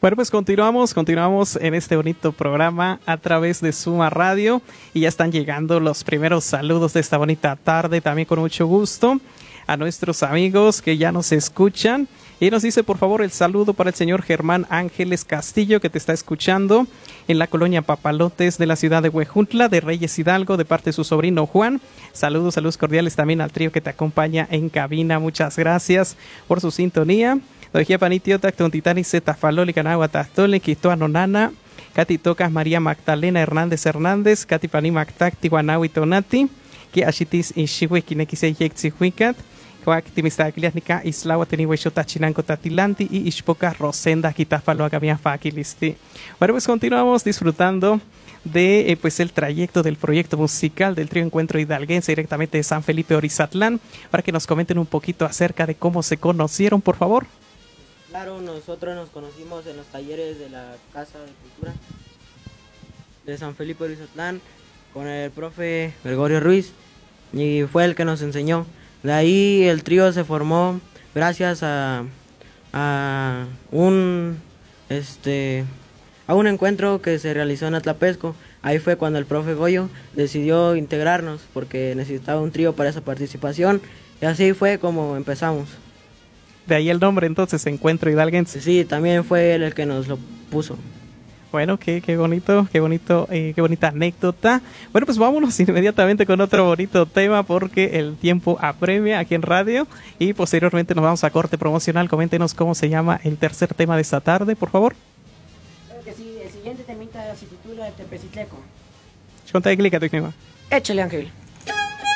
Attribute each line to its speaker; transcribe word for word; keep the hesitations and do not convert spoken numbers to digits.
Speaker 1: Bueno, pues continuamos, continuamos en este bonito programa a través de Suma Radio y ya están llegando los primeros saludos de esta bonita tarde, también con mucho gusto a nuestros amigos que ya nos escuchan. Y nos dice, por favor, el saludo para el señor Germán Ángeles Castillo, que te está escuchando en la colonia Papalotes de la ciudad de Huejutla, de Reyes Hidalgo, de parte de su sobrino Juan. Saludos, saludos cordiales también al trío que te acompaña en cabina. Muchas gracias por su sintonía. Dojía panitio tactontitani zetafaloli canagua tastole quitoa nonana Katy Tocas María Magdalena Hernández Hernández Katy Pani Mactac Tihuanahui Tonati que ashitis ishiwe kinekise yexihuicat Coac timistacliasnica islawa tenihueshota chinanco tatilanti y ishpoca rosenda quitafalo agamia fakilisti. Bueno, pues continuamos disfrutando de eh, pues el trayecto del proyecto musical del trío Encuentro Hidalguense directamente de San Felipe Orizatlán, para que nos comenten un poquito acerca de cómo se conocieron, por favor.
Speaker 2: Claro, nosotros nos conocimos en los talleres de la Casa de Cultura de San Felipe Orizatlán con el profe Gregorio Ruiz y fue el que nos enseñó. De ahí el trío se formó gracias a, a un este a un encuentro que se realizó en Atlapesco. Ahí fue cuando el profe Goyo decidió integrarnos porque necesitaba un trío para esa participación y así fue como empezamos.
Speaker 1: De ahí el nombre entonces, Encuentro Hidalguense.
Speaker 2: Sí, también fue él el que nos lo puso.
Speaker 1: Bueno, qué, qué bonito, qué bonito, eh, qué bonita anécdota. Bueno, pues vámonos inmediatamente con otro bonito tema porque el tiempo apremia aquí en radio y posteriormente nos vamos a corte promocional. Coméntenos cómo se llama el tercer tema de esta tarde, por favor.
Speaker 3: Claro que sí, el siguiente temita se titula El Tepecitleco.
Speaker 1: Conta de clic a tu
Speaker 3: Échale, Ángel.